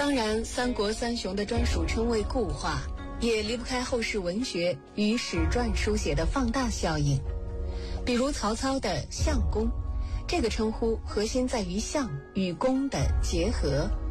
当然，三国三雄的专属称谓固化，也离不开后世文学与史传书写的放大效应。比如曹操的相公，这个称呼核心在于相与公的结合，